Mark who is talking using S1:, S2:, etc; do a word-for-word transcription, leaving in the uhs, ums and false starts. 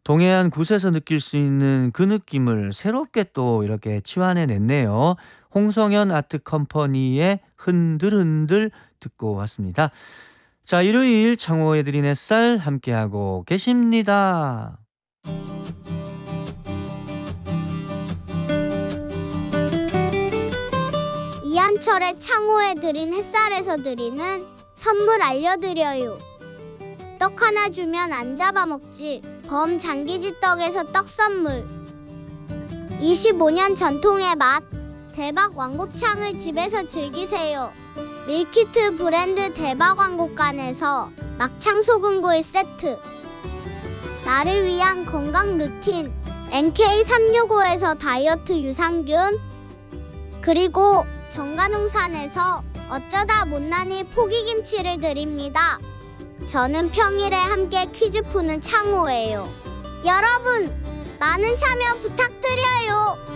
S1: 동해안 굿에서 느낄 수 있는 그 느낌을 새롭게 또 이렇게 치환해냈네요. 홍성현 아트 컴퍼니의 흔들흔들 듣고 왔습니다. 자, 일요일 창호의 드린 햇살 함께하고 계십니다.
S2: 이한철의 창호에 드린 햇살에서 드리는 선물 알려드려요. 떡 하나 주면 안 잡아먹지. 범장기지 떡에서 떡 선물. 이십오 년 전통의 맛. 대박 왕곱창을 집에서 즐기세요. 밀키트 브랜드 대박 왕곱간에서 막창 소금구이 세트. 나를 위한 건강 루틴. 엔케이 삼육오에서 다이어트 유산균. 그리고 정관홍산에서 어쩌다 못난이 포기김치를 드립니다. 저는 평일에 함께 퀴즈 푸는 창호예요. 여러분, 많은 참여 부탁드려요.